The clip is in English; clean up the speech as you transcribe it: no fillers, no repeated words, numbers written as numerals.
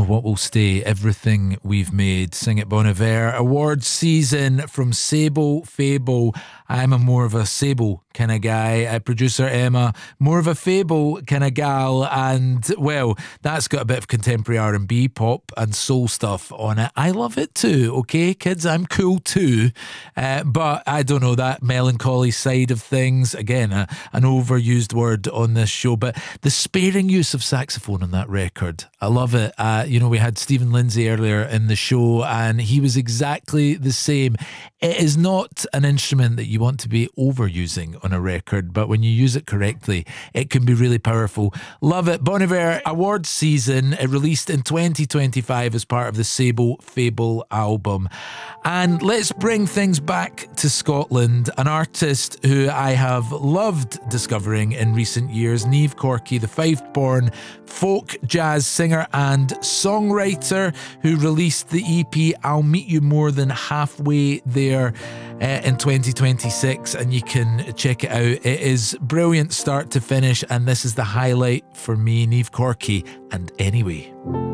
what will stay? Everything we've made. Sing it, Bon Iver. Awards season from Sable Fable. I'm more of a Sable kind of guy. Producer Emma, more of a Fable kind of gal. And, well, that's got a bit of contemporary R&B, pop and soul stuff on it. I love it too, okay, kids? I'm cool too. But I don't know, that melancholy side of things, again, an overused word on this show, but the sparing use of saxophone on that record, I love it. We had Stephen Lindsay earlier in the show, and he was exactly the same. It is not an instrument that you want to be overusing on a record, but when you use it correctly, it can be really powerful. Love it. Bon Iver Awards season. It released in 2025 as part of the Sable Fable album. And let's bring things back to Scotland. An artist who I have loved discovering in recent years, Niamh Corky, the Fife-born folk jazz singer and songwriter who released the EP I'll Meet You More Than Halfway There in 2026, and you can check it out. It is brilliant start to finish, and this is the highlight for me, Niamh Corky and Anyway.